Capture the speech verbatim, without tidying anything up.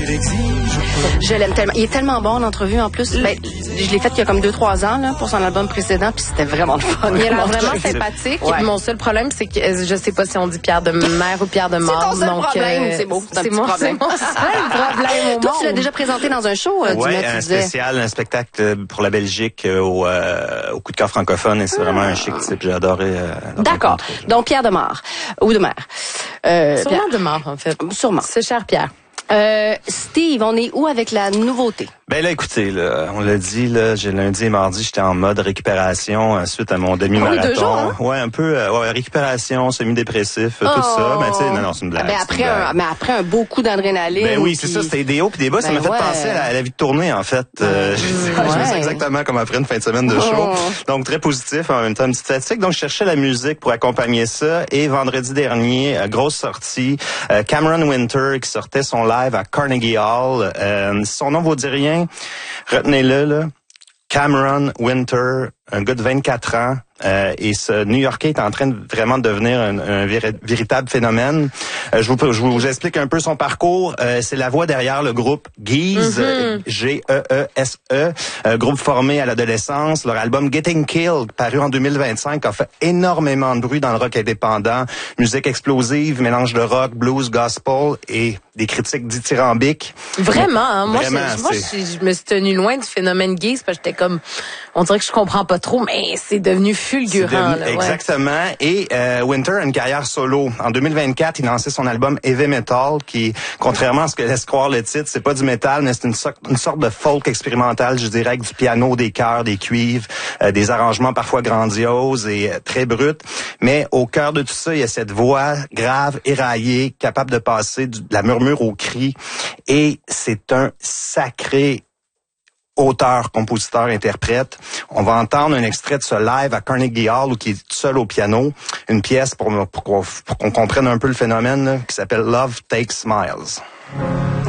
Je l'aime tellement. Il est tellement bon en entrevue en plus. Ben, je l'ai fait il y a comme deux trois ans là, pour son album précédent, puis c'était vraiment le fun. Il a l'air vraiment sympathique. Ouais. Mon seul problème, c'est que je sais pas si on dit Pierre de Mer ou Pierre de Mort. C'est ton seul donc, problème, euh, c'est beau. C'est, c'est, mon, c'est mon seul problème au Toi, monde. tu l'as déjà présenté dans un show, euh, ouais, Dumais, un tu disais. spécial, un spectacle pour la Belgique euh, au, euh, au coup de cœur francophone, et c'est ah. vraiment un chic type. J'ai adoré. Euh, D'accord. Donc Pierre de Mort ou de Mer. Euh, Sûrement Pierre. de Mort, en fait. Sûrement. C'est cher Pierre. Euh, Steve, on est où avec la nouveauté? Ben là, écoutez, là, on l'a dit, là, j'ai lundi et mardi, j'étais en mode récupération euh, suite à mon demi-marathon. Oh, oui, deux jours, hein? Ouais, un peu, euh, ouais, récupération, semi-dépressif, oh. tout ça. Ben tu sais, non, non, c'est une blague. Ben après, un, mais après un beau coup d'adrénaline. Ben oui, pis... c'est ça, c'était des hauts puis des bas. Ben ça m'a fait ouais. penser à la, à la vie de tournée, en fait. Euh, ouais. Je me sens exactement comme après une fin de semaine de show. Oh. Donc très positif, en même temps une petite fatigue. Donc je cherchais la musique pour accompagner ça. Et vendredi dernier, euh, grosse sortie, euh, Cameron Winter qui sortait son live à Carnegie Hall. Euh, son nom vous dit rien. Retenez-le, là. Cameron Winter, un gars de vingt-quatre ans. Euh, et ce New-Yorkais est en train de vraiment devenir un, un véri- véritable phénomène. Euh, je, vous, je vous explique un peu son parcours. Euh, c'est la voix derrière le groupe Geese, mm-hmm. G E E S E, euh, groupe formé à l'adolescence. Leur album Getting Killed, paru en deux mille vingt-cinq, a fait énormément de bruit dans le rock indépendant. Musique explosive, mélange de rock, blues, gospel et des critiques dithyrambiques. Vraiment, hein? Moi, Vraiment, je, moi je, je me suis tenu loin du phénomène Geese parce que j'étais comme, on dirait que je comprends pas trop, mais c'est devenu fulgurant. Devenu, là, exactement. Ouais. Et euh, Winter a une carrière solo. En deux mille vingt-quatre, il lançait son album Heavy Metal, qui, contrairement à ce que laisse croire le titre, c'est pas du métal, mais c'est une, so- une sorte de folk expérimental, je dirais, avec du piano, des chœurs, des cuivres, euh, des arrangements parfois grandioses et euh, très bruts. Mais au cœur de tout ça, il y a cette voix grave, éraillée, capable de passer du, de la murmure au cri. Et c'est un sacré auteur, compositeur, interprète. On va entendre un extrait de ce live à Carnegie Hall où il est seul au piano, une pièce pour, pour, qu'on, pour qu'on comprenne un peu le phénomène là, qui s'appelle Love Takes Smiles.